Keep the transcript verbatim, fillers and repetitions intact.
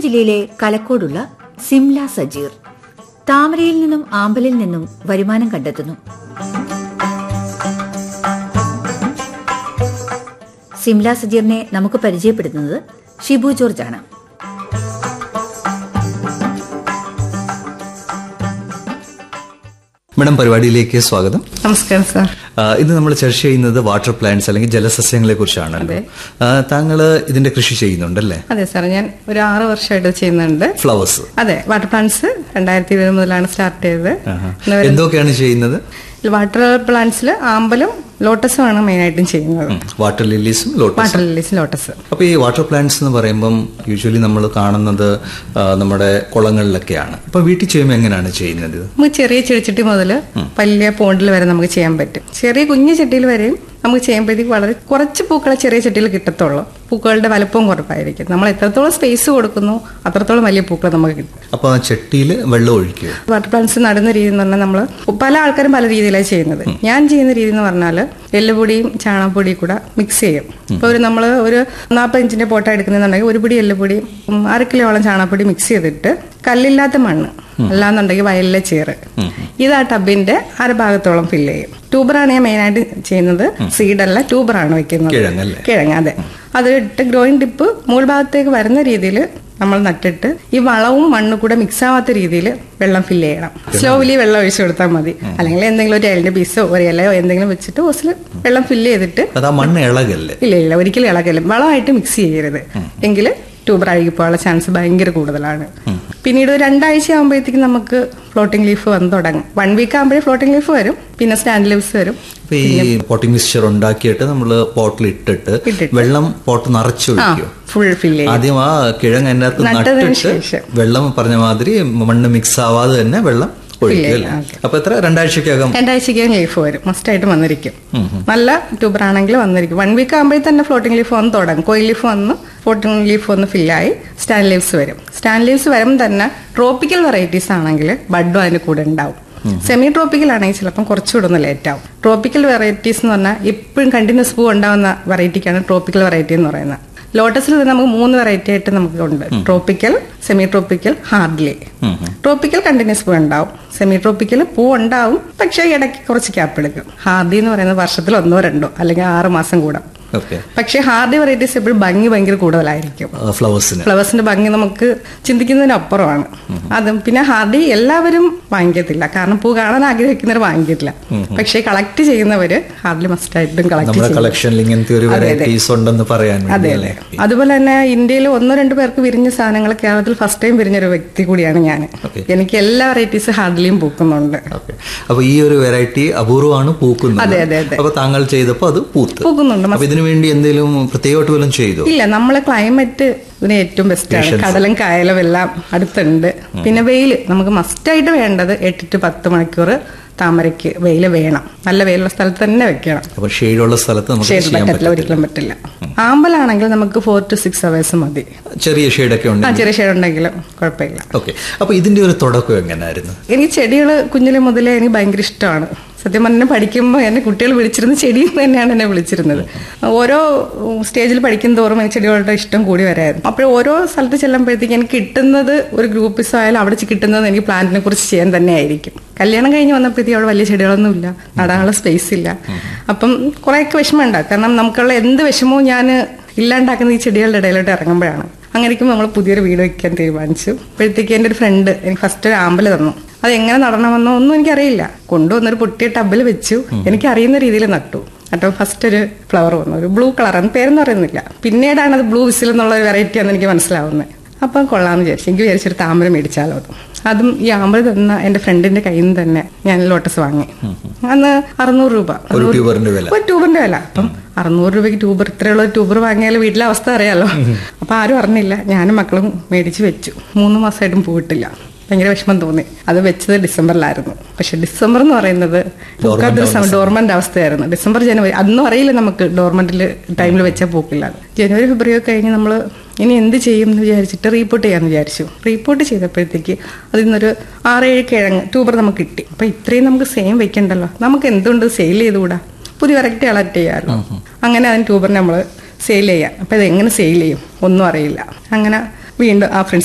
ജില്ലയിലെ കലക്കോടുള്ള സിംല സജീർ താമരയിൽ നിന്നും ആമ്പലിൽ നിന്നും വരുമാനം കണ്ടെത്തുന്നു. സിംല സജീറിനെ നമുക്ക് പരിചയപ്പെടുത്തുന്നത് ഷിബു ജോർജ് ആണ്. മേഡം, പരിപാടിയിലേക്ക് സ്വാഗതം. നമസ്കാരം സാർ. ഇന്ന് നമ്മൾ ചർച്ച ചെയ്യുന്നത് വാട്ടർ പ്ലാന്റ്സ് അല്ലെങ്കിൽ ജലസസ്യങ്ങളെ കുറിച്ചാണല്ലോ. താങ്കൾ ഇതിന്റെ കൃഷി ചെയ്യുന്നുണ്ടല്ലേ? അതെ സാർ, ഞാൻ ഒരു ആറ് വർഷമായിട്ട് ചെയ്യുന്നുണ്ട്. ഫ്ലവേഴ്സ്? അതെ, വാട്ടർ പ്ലാന്റ്സ് രണ്ടായിരത്തി ഇരുപത് മുതലാണ് സ്റ്റാർട്ട് ചെയ്തത്. എന്തൊക്കെയാണ് ചെയ്യുന്നത്? വാട്ടർ പ്ലാന്റ്സിൽ ആമ്പലും ലോട്ടസും ആണ് മെയിൻ ആയിട്ടും ചെയ്യുന്നത്. Water ലില്ലീസും lotus. Water ലില്ലീസും lotus. അപ്പൊ ഈ വാട്ടർ പ്ലാന്റ്സ് എന്ന് പറയുമ്പം യൂഷ്വലി നമ്മൾ കാണുന്നത് നമ്മുടെ കുളങ്ങളിലൊക്കെയാണ്. അപ്പൊ വീട്ടിൽ ചെയ്യുമ്പോൾ എങ്ങനെയാണ് ചെയ്യുന്നത്? നമുക്ക് ചെറിയ ചെടിച്ചട്ടി മുതൽ വലിയ പോണ്ടിൽ വരെ നമുക്ക് ചെയ്യാൻ പറ്റും. ചെറിയ കുഞ്ഞു ചട്ടിയിൽ വരെയും നമുക്ക് ചെയ്യുമ്പോഴത്തേക്ക് വളരെ കുറച്ച് പൂക്കളെ ചെറിയ ചട്ടിയിൽ കിട്ടത്തുള്ളൂ. പൂക്കളുടെ വലുപ്പവും കുറവായിരിക്കും. നമ്മൾ എത്രത്തോളം സ്പേസ് കൊടുക്കുന്നു അത്രത്തോളം വലിയ പൂക്കൾ നമുക്ക് കിട്ടും. അപ്പൊ ചട്ടിയിൽ വെള്ളം ഒഴിക്കുക. വാട്ടർ പ്ലാന്റ്സ് നടുന്ന രീതി എന്ന് പറഞ്ഞാൽ നമ്മൾ പല ആൾക്കാരും പല രീതിയിലാണ് ചെയ്യുന്നത്. ഞാൻ ചെയ്യുന്ന രീതി എന്ന് പറഞ്ഞാൽ എല്ലുപൊടിയും ചാണകപ്പൊടിയും കൂടെ മിക്സ് ചെയ്യും. ഇപ്പൊ ഒരു നമ്മൾ ഒരു നാൽപ്പത് ഇഞ്ചിന്റെ പോട്ട എടുക്കുന്നുണ്ടെങ്കിൽ ഒരു പൊടി എല്ലുപൊടിയും അര കിലോളം ചാണകപ്പൊടി മിക്സ് ചെയ്തിട്ട് കല്ലില്ലാത്ത മണ്ണ് അല്ലാന്നുണ്ടെങ്കിൽ വയലിലെ ചേറ് ഇത് ആ ടബിന്റെ അരഭാഗത്തോളം ഫില്ല് ചെയ്യും. ട്യൂബറാണ് ഞാൻ മെയിൻ ആയിട്ട് ചെയ്യുന്നത്. സീഡല്ല, ട്യൂബറാണ് വെക്കുന്നത്. കിഴങ്ങ്. അതെ, അത് ഇട്ട് ഗ്രോയിങ് ടിപ്പ് മുകൾ ഭാഗത്തേക്ക് വരുന്ന രീതിയിൽ നമ്മൾ നട്ടിട്ട് ഈ വളവും മണ്ണും കൂടെ മിക്സ് ആവാത്ത രീതിയിൽ വെള്ളം ഫില്ല് ചെയ്യണം. സ്ലോലി വെള്ളം ഒഴിച്ചു കൊടുത്താൽ മതി. അല്ലെങ്കിൽ എന്തെങ്കിലും ഒരു ഇലന്റെ പീസോ ഒരു ഇലയോ എന്തെങ്കിലും വെച്ചിട്ട് ഓസിൽ വെള്ളം ഫില്ല് ചെയ്തിട്ട്. മണ്ണ് ഇളകല്ലേ? ഇല്ല ഇല്ല, ഒരിക്കലും ഇളകല്ല. വളമായിട്ട് മിക്സ് ചെയ്യരുത്, എങ്കിൽ ട്യൂബർ അഴുകി പോകാനുള്ള ചാൻസ് ഭയങ്കര കൂടുതലാണ്. പിന്നീട് രണ്ടാഴ്ച ആകുമ്പോഴത്തേക്കും നമുക്ക് ഫ്ലോട്ടിംഗ് ലീഫ് വന്ന് തുടങ്ങും. വൺ വീക്ക് ആകുമ്പോഴേ ഫ്ലോട്ടിംഗ് ലീഫ് വരും, പിന്നെ സ്റ്റാൻഡ് ലീവ്സ് വരും. ഈ പോട്ടിംഗ് മിക്സ്ചർ ഉണ്ടാക്കിയിട്ട് നമ്മൾ പോട്ടിൽ ഇട്ടിട്ട് വെള്ളം പോട്ട് നിറച്ചൊഴിക്കും. ഫുൾ ഫില്ല് ചെയ്യും. ആദ്യം ആ കിഴങ്ങ് അതിനകത്ത് നട്ടിട്ട് വെള്ളം പറഞ്ഞ മാതിരി മണ്ണ് മിക്സ് ആവാതെ തന്നെ വെള്ളം ഒഴിക്കും. അപ്പൊ എത്ര രണ്ടാഴ്ചക്കകം രണ്ടാഴ്ചക്കകം ലീഫ് വരും. മസ്റ്റ് ആയിട്ട് വന്നിരിക്കും. നല്ല ട്യൂബർ ആണെങ്കിൽ വന്നിരിക്കും. വൺ വീക്ക് ആകുമ്പോഴേ തന്നെ ഫ്ലോട്ടിംഗ് ലീഫ് വന്ന് തുടങ്ങും. കോയിൽ ലീഫ് വന്ന് ഫ്ലോട്ടിംഗ് ലീഫ് വന്ന് ഫില്ലായി സ്റ്റാൻഡ് ലീവ്സ് വരും. സ്റ്റാൻഡ് ലീവ്സ് വരുമ്പോൾ തന്നെ ട്രോപ്പിക്കൽ വെറൈറ്റീസ് ആണെങ്കിൽ ബഡും അതിന് കൂടെ ഉണ്ടാവും. സെമി ട്രോപ്പിക്കൽ ആണെങ്കിൽ ചിലപ്പം കുറച്ചുകൂടെ ഒന്ന് ലേറ്റ് ആവും. ട്രോപ്പിക്കൽ വെറൈറ്റീസ് എന്ന് പറഞ്ഞാൽ ഇപ്പോഴും കണ്ടിന്യൂസ് പൂ ഉണ്ടാവുന്ന വെറൈറ്റിക്കാണ് ട്രോപ്പിക്കൽ വെറൈറ്റി എന്ന് പറയുന്നത്. ലോട്ടസിൽ നമുക്ക് മൂന്ന് വെറൈറ്റി ആയിട്ട് നമുക്ക് ഉണ്ട്. Tropical, semi tropical, hardly. Tropical continuous പൂ ഉണ്ടാവും. സെമി ട്രോപ്പിക്കൽ പൂ ഉണ്ടാവും, പക്ഷേ ഇടയ്ക്ക് കുറച്ച് ക്യാപ്പ് എടുക്കും. ഹാർഡി എന്ന് പറയുന്നത് വർഷത്തിൽ ഒന്നോ രണ്ടോ അല്ലെങ്കിൽ ആറ് മാസം കൂടെ. പക്ഷേ ഹാർഡി വെറൈറ്റീസ് എപ്പോഴും ഭംഗി ഭയങ്കര കൂടുതലായിരിക്കും. ഫ്ലവേഴ്സിന് ഫ്ലവേഴ്സിന്റെ ഭംഗി നമുക്ക് ചിന്തിക്കുന്നതിനപ്പുറമാണ്. അതും പിന്നെ ഹാർഡി എല്ലാവരും വാങ്ങിക്കത്തില്ല, കാരണം പൂ കാണാൻ ആഗ്രഹിക്കുന്നവർ വാങ്ങിക്കില്ല. പക്ഷേ കളക്ട് ചെയ്യുന്നവര് ഹാർഡി മസ്റ്റായിട്ടും കളക്ട് ചെയ്യും. അതെ അതെ. അതുപോലെ തന്നെ ഇന്ത്യയിൽ ഒന്നോ രണ്ടു പേർക്ക് വിരിഞ്ഞ സാധനങ്ങൾ കേരളത്തിൽ ഫസ്റ്റ് ടൈം വിരിഞ്ഞൊരു വ്യക്തി കൂടിയാണ് ഞാൻ. എനിക്ക് എല്ലാ വെറൈറ്റീസ് ഹാർഡിലിയും പൂക്കുന്നുണ്ട്. അപ്പൊ ഈ ഒരു വെറൈറ്റി അപൂർവമാണ് പൂക്കുന്നത്. അതെ അതെ അതെ. അപ്പൊ താങ്കൾ ചെയ്തപ്പോൾ അത് പൂക്കുന്നുണ്ട്. ഇതിനു വേണ്ടി എന്തെങ്കിലും പ്രത്യേകമായിട്ട് വല്ലതും ചെയ്തു? ഇല്ല, നമ്മളെ ക്ലൈമറ്റ് ഇതിന് ഏറ്റവും ബെസ്റ്റാണ്. കടലും കായലും എല്ലാം അടുത്തുണ്ട്. പിന്നെ വെയിൽ നമുക്ക് മസ്റ്റായിട്ട് വേണ്ടത് എട്ട് ടു പത്ത് മണിക്കൂർ താമരയ്ക്ക് വെയിൽ വേണം. നല്ല വെയിലുള്ള സ്ഥലത്ത് തന്നെ വെക്കണം. ഷെയ്ഡുള്ള സ്ഥലത്ത് പറ്റില്ല, ഒരിക്കലും പറ്റില്ല. ആമ്പലാണെങ്കിൽ നമുക്ക് ഫോർ ടു സിക്സ് അവേഴ്സ് മതി. ചെറിയ ഷെയ്ഡൊക്കെ ഉണ്ട്. ആ, ചെറിയ ഷെയ്ഡ് ഉണ്ടെങ്കിലും കുഴപ്പമില്ല. ഓക്കെ. അപ്പൊ ഇതിന്റെ ഒരു തുടക്കം എങ്ങനെയായിരുന്നു? എനിക്ക് ചെടികൾ കുഞ്ഞിലെ മുതലേ എനിക്ക് ഭയങ്കര ഇഷ്ടമാണ്. സത്യം പറഞ്ഞാൽ പഠിക്കുമ്പോൾ എന്നെ കുട്ടികൾ വിളിച്ചിരുന്ന ചെടി തന്നെയാണ് എന്നെ വിളിച്ചിരുന്നത്. ഓരോ സ്റ്റേജിൽ പഠിക്കും തോറും എനിക്ക് ചെടികളുടെ ഇഷ്ടം കൂടി വരായിരുന്നു. അപ്പോൾ ഓരോ സ്ഥലത്ത് ചെല്ലുമ്പോഴത്തേക്ക് എനിക്ക് കിട്ടുന്നത് ഒരു ഗ്രൂപ്പിസ് ആയാലും അവിടെ കിട്ടുന്നത് എനിക്ക് പ്ലാന്റിനെ കുറിച്ച് ചെയ്യാൻ തന്നെ ആയിരിക്കും. കല്യാണം കഴിഞ്ഞ് വന്നപ്പോഴത്തേക്ക് അവിടെ വലിയ ചെടികളൊന്നും ഇല്ല, നടാനുള്ള സ്പേസ് ഇല്ല. അപ്പം കുറേയൊക്കെ വിഷമം ഉണ്ടാകും. കാരണം നമുക്കുള്ള എന്ത് വിഷമവും ഞാൻ ഇല്ലാണ്ടാക്കുന്ന ഈ ചെടികളുടെ ഇടയിലോട്ട് ഇറങ്ങുമ്പോഴാണ്. അങ്ങനെയൊക്കെ നമ്മൾ പുതിയൊരു വീട് വയ്ക്കാൻ തീരുമാനിച്ചു. അപ്പോഴത്തേക്ക് എൻ്റെ ഒരു ഫ്രണ്ട് എനിക്ക് ഫസ്റ്റ് ഒരു ആമ്പല് തന്നു. അത് എങ്ങനെ നടണമെന്നോ ഒന്നും എനിക്കറിയില്ല. കൊണ്ടുവന്നൊരു പൊട്ടിയ ടബിൽ വെച്ചു. എനിക്ക് അറിയുന്ന രീതിയിൽ നട്ടു. അപ്പോൾ ഫസ്റ്റ് ഒരു ഫ്ലവർ വന്നു, ഒരു ബ്ലൂ കളറാണ്, പേരൊന്നും അറിയുന്നില്ല. പിന്നീടാണ് അത് ബ്ലൂ വിസിൽ എന്നുള്ള ഒരു വെറൈറ്റി ആണെന്ന് എനിക്ക് മനസ്സിലാവുന്നത്. അപ്പം കൊള്ളാമെന്ന് വിചാരിച്ചു. എനിക്ക് വിചാരിച്ചൊരു താമര മേടിച്ചാലോ. അതും അതും ഈ ആമ്പൽ തന്ന എൻ്റെ ഫ്രണ്ടിന്റെ കയ്യിൽ നിന്ന് തന്നെ ഞാൻ ലോട്ടസ് വാങ്ങി. അന്ന് അറുന്നൂറ് രൂപ ഒരു ട്യൂബറിന്റെ വില. അപ്പം അറുന്നൂറ് രൂപയ്ക്ക് ട്യൂബർ, ഇത്രയുള്ള ട്യൂബർ വാങ്ങിയാൽ വീട്ടിലെ അവസ്ഥ അറിയാലോ. അപ്പൊ ആരും അറിഞ്ഞില്ല. ഞാനും മക്കളും മേടിച്ച് വെച്ചു. മൂന്ന് മാസമായിട്ടും പോയിട്ടില്ല. ഭയങ്കര വിഷമം തോന്നി. അത് വെച്ചത് ഡിസംബറിലായിരുന്നു. പക്ഷെ ഡിസംബർ എന്ന് പറയുന്നത് പൂക്കാത്ത ഡോർമന്റ് അവസ്ഥയായിരുന്നു. ഡിസംബർ ജനുവരി അതൊന്നും അറിയില്ല നമുക്ക്. ഡോർമന്റിൽ ടൈമിൽ വെച്ചാൽ പൂക്കില്ല. ജനുവരി ഫെബ്രുവരി ഒക്കെ കഴിഞ്ഞ് നമ്മൾ ഇനി എന്ത് ചെയ്യും എന്ന് വിചാരിച്ചിട്ട് റീപോർട്ട് ചെയ്യാമെന്ന് വിചാരിച്ചു. റീപോർട്ട് ചെയ്തപ്പോഴത്തേക്ക് അതിൽ നിന്നൊരു ആറേഴ് കിഴങ്ങ് ട്യൂബർ നമുക്ക് കിട്ടി. അപ്പൊ ഇത്രയും നമുക്ക് സെയിം വെക്കണ്ടല്ലോ, നമുക്ക് എന്തുകൊണ്ട് സെയിൽ ചെയ്തുകൂടാ, പുതിയ വെറൈറ്റി കളക്ട് ചെയ്യാമല്ലോ. അങ്ങനെ അതിന് ട്യൂബറിനെ നമ്മൾ സെയിൽ ചെയ്യാം. അപ്പൊ ഇത് എങ്ങനെ സെയിൽ ചെയ്യും ഒന്നും അറിയില്ല. അങ്ങനെ വീണ്ടും ആ ഫ്രണ്ട്സ്